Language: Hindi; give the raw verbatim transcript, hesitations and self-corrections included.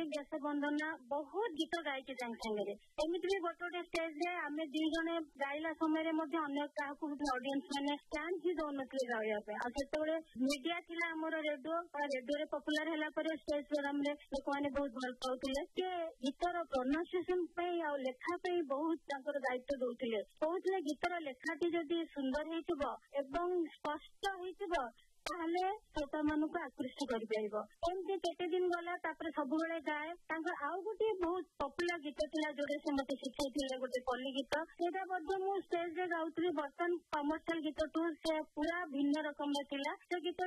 देश बंदना बहुत गीत गाई सागे एमती भी गोटे गोटे स्टेज रे आम दी जने गाइला समय अन्य क्या ऑडियंस मैंने चांस ही दौन गाइबा मीडिया थिला आमर रेडियो रेडियो पपुलर है स्टेज प्रोग्राम रे लोक मैंने बहुत भल पाउथिले कि गीतर प्रोनाउंसिएशन आ लेखा बहुत दायित्व दौले कहते गीतर लेखाटी जदि सुंदर हो स्पष्ट हो ताहले श्रोता मानक आकृष्ट करमती केते दिन गला सब गाए आउ गोटे बहुत पपुलर गीत थिला जोड़े से मत शिखाई गोटे पल्ली गीत से स्टेज रे गाउथली बर्तमान कमर्शियल गीत टू से पूरा भिन्न रकम से गीत